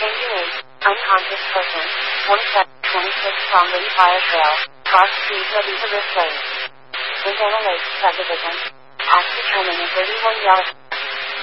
Injury, unconscious person, 2726 from Lee Fire Trail, cross street Lavisa Rift Lane. Quintana Lakes subdivision. Past determined 31 Yellow.